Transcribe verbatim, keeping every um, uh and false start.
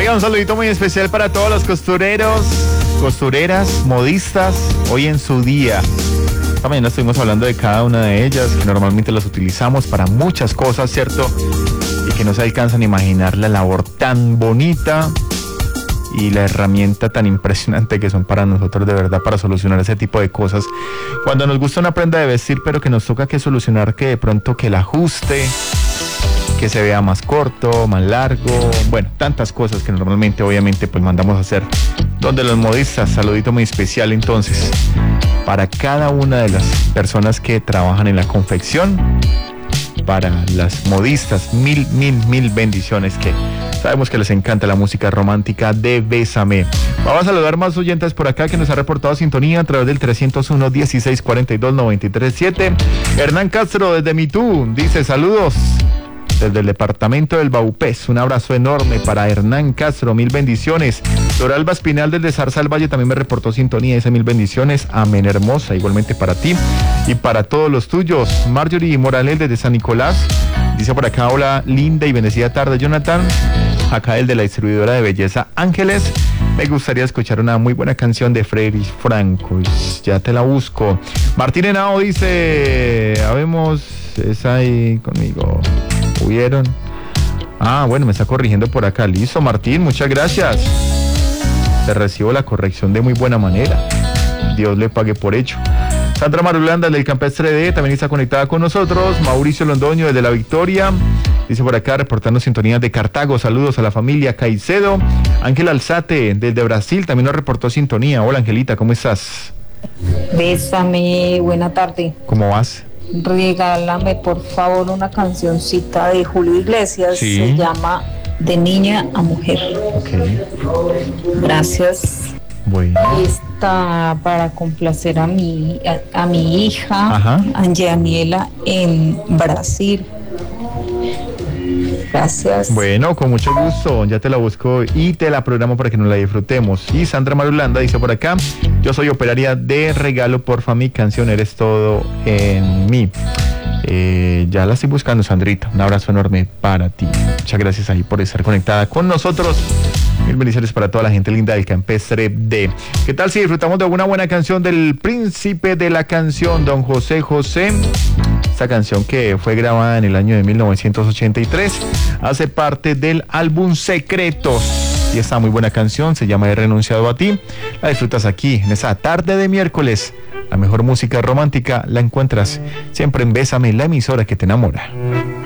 Oiga, un saludito muy especial para todos los costureros, costureras, modistas, hoy en su día. Esta mañana estuvimos hablando de cada una de ellas, que normalmente las utilizamos para muchas cosas, ¿cierto? Y que no se alcanzan a imaginar la labor tan bonita y la herramienta tan impresionante que son para nosotros de verdad para solucionar ese tipo de cosas. Cuando nos gusta una prenda de vestir, pero que nos toca que solucionar que de pronto que el ajuste, que se vea más corto, más largo, bueno, tantas cosas que normalmente obviamente pues mandamos a hacer. Donde los modistas, saludito muy especial entonces para cada una de las personas que trabajan en la confección, para las modistas, mil, mil, mil bendiciones, que sabemos que les encanta la música romántica de Bésame. Vamos a saludar más oyentes por acá que nos ha reportado sintonía a través del trescientos uno, dieciséis cuarenta y dos, noventa y tres siete. Hernán Castro desde Mitú dice saludos desde el departamento del Baupés. Un abrazo enorme para Hernán Castro, mil bendiciones. Doralba Espinal desde Zarza del Valle también me reportó sintonía, dice mil bendiciones. Amén, hermosa, igualmente para ti y para todos los tuyos. Marjorie Morales desde San Nicolás dice por acá, hola, linda y bendecida tarde, Jonathan. Acá el de la distribuidora de belleza Ángeles. Me gustaría escuchar una muy buena canción de Freddy Franco. Ya te la busco. Martín Henao dice, habemos, es ahí conmigo. ¿Hubieron? Ah, bueno, me está corrigiendo por acá. Listo, Martín, muchas gracias. Te recibo la corrección de muy buena manera. Dios le pague por hecho. Sandra Marulanda del Campestre D también está conectada con nosotros. Mauricio Londoño desde La Victoria dice por acá, reportando sintonías de Cartago. Saludos a la familia Caicedo. Ángel Alzate desde Brasil también nos reportó sintonía. Hola, Angelita, ¿cómo estás? Bésame, buena tarde. ¿Cómo vas? Regálame por favor una cancioncita de Julio Iglesias, sí. Se llama De Niña a Mujer. Okay. Gracias. Bueno. Está para complacer a mi a, a mi hija, Angeliela, en Brasil. Gracias. Bueno, con mucho gusto, ya te la busco y te la programo para que nos la disfrutemos. Y Sandra Marulanda dice por acá, yo soy operaria de regalo, porfa, mi canción Eres Todo en Mí. Eh, ya la estoy buscando, Sandrita, un abrazo enorme para ti. Muchas gracias ahí por estar conectada con nosotros. Mil bendiciones para toda la gente linda del Campestre D. ¿Qué tal si disfrutamos de alguna buena canción del príncipe de la canción, don José José? Esta canción que fue grabada en el año de mil novecientos ochenta y tres hace parte del álbum Secretos y esta muy buena canción se llama He renunciado a ti. La disfrutas aquí en esa tarde de miércoles. La mejor música romántica la encuentras siempre en Bésame, la emisora que te enamora.